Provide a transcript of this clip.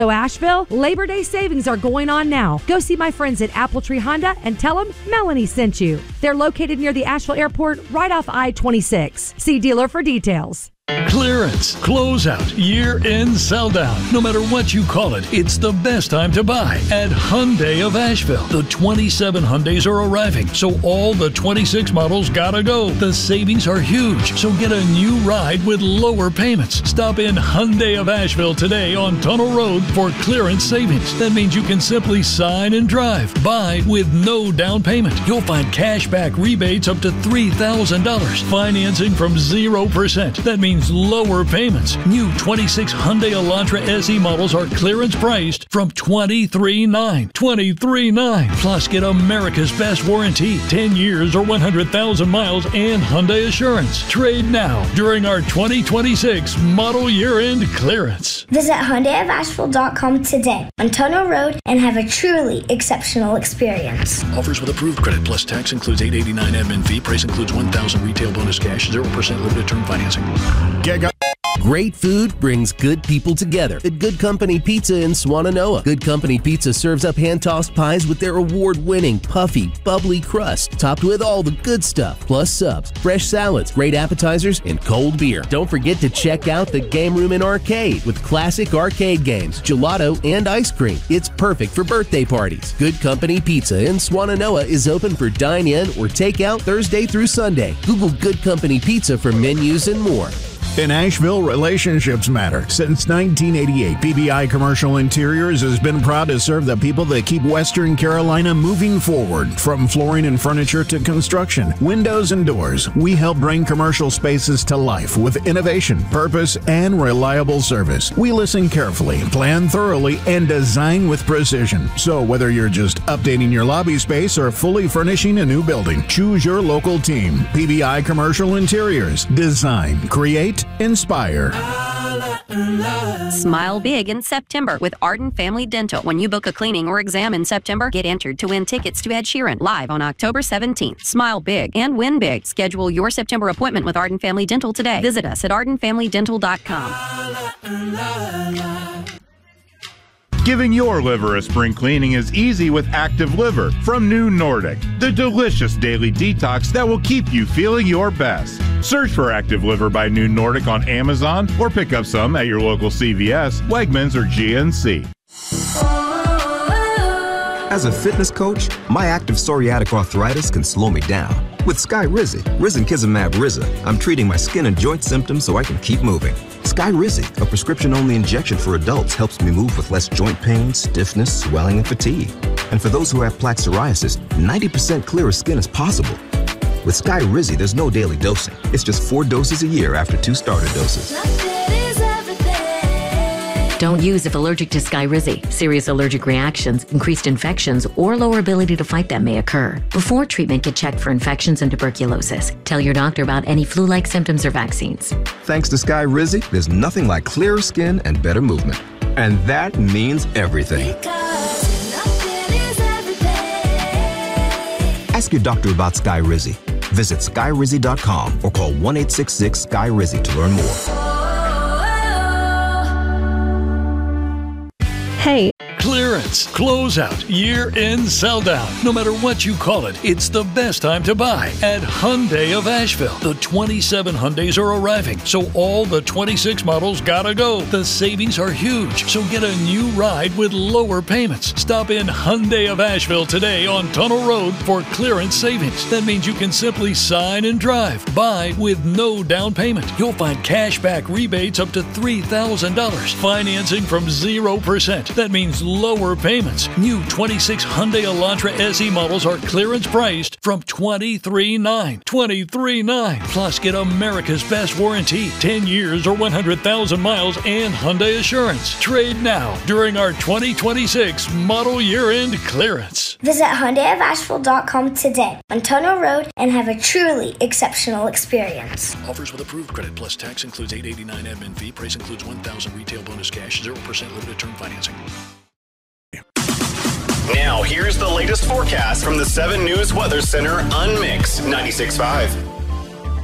So Asheville, Labor Day savings are going on now. Go see my friends at Apple Tree Honda and tell them Melanie sent you. They're located near the Asheville Airport, right off I-26. See dealer for details. Clearance, closeout, year-end sell-down. No matter what you call it, it's the best time to buy at Hyundai of Asheville. The 27 Hyundais are arriving, so all the 26 models gotta go. The savings are huge, so get a new ride with lower payments. Stop in Hyundai of Asheville today on Tunnel Road for clearance savings. That means you can simply sign and drive. Buy with no down payment. You'll find cashback rebates up to $3,000. Financing from 0%. That means lower payments. New 26 Hyundai Elantra SE models are clearance priced from $23,900. $23,900. Plus, get America's best warranty, 10 years or 100,000 miles, and Hyundai Assurance. Trade now during our 2026 model year-end clearance. Visit HyundaiofAsheville.com today on Tunnel Road and have a truly exceptional experience. Offers with approved credit plus tax includes $889 admin fee. Price includes $1,000 retail bonus cash, 0% limited term financing. Great food brings good people together at Good Company Pizza in Swannanoa. Good Company Pizza serves up hand-tossed pies with their award-winning, puffy, bubbly crust, topped with all the good stuff, plus subs, fresh salads, great appetizers, and cold beer. Don't forget to check out the Game Room and Arcade with classic arcade games, gelato, and ice cream. It's perfect for birthday parties. Good Company Pizza in Swannanoa is open for dine-in or takeout Thursday through Sunday. Google Good Company Pizza for menus and more. In Asheville, relationships matter. Since 1988, PBI Commercial Interiors has been proud to serve the people that keep Western Carolina moving forward. From flooring and furniture to construction, windows and doors, we help bring commercial spaces to life with innovation, purpose, and reliable service. We listen carefully, plan thoroughly, and design with precision. So whether you're just updating your lobby space or fully furnishing a new building, choose your local team. PBI Commercial Interiors. Design, create, inspire. Smile big in September with Arden Family Dental. When you book a cleaning or exam in September, get entered to win tickets to Ed Sheeran live on October 17th. Smile big and win big. Schedule your September appointment with Arden Family Dental today. Visit us at ardenfamilydental.com. Giving your liver a spring cleaning is easy with Active Liver from New Nordic, the delicious daily detox that will keep you feeling your best. Search for Active Liver by New Nordic on Amazon or pick up some at your local CVS, Wegmans, or GNC. As a fitness coach, my active psoriatic arthritis can slow me down. With Skyrizi, Risankizumab Riza, I'm treating my skin and joint symptoms so I can keep moving. Skyrizi, a prescription-only injection for adults, helps me move with less joint pain, stiffness, swelling, and fatigue. And for those who have plaque psoriasis, 90% clearer skin is possible. With Skyrizi, there's no daily dosing. It's just 4 doses a year after 2 starter doses. Don't use if allergic to Skyrizi. Serious allergic reactions, increased infections, or lower ability to fight them may occur. Before treatment, get checked for infections and tuberculosis. Tell your doctor about any flu-like symptoms or vaccines. Thanks to Skyrizi, there's nothing like clearer skin and better movement. And that means everything. Ask your doctor about Skyrizi. Visit Skyrizi.com or call 1-866-SKY-RIZI to learn more. Hey. Clearance, closeout, year-end sell-down. No matter what you call it, it's the best time to buy at Hyundai of Asheville. The 27 Hyundais are arriving, so all the 26 models gotta go. The savings are huge, so get a new ride with lower payments. Stop in Hyundai of Asheville today on Tunnel Road for clearance savings. That means you can simply sign and drive. Buy with no down payment. You'll find cashback rebates up to $3,000. Financing from 0%. That means lower payments. New 26 Hyundai Elantra SE models are clearance priced from $23,900. $23,900. Plus, get America's best warranty, 10 years or 100,000 miles, and Hyundai Assurance. Trade now during our 2026 model year-end clearance. Visit HyundaiofAsheville.com today on Tunnel Road and have a truly exceptional experience. Offers with approved credit plus tax includes $889 admin fee. Price includes $1,000 retail bonus cash, 0% limited term financing. Now, here's the latest forecast from the 7 News Weather Center on Mix 96.5.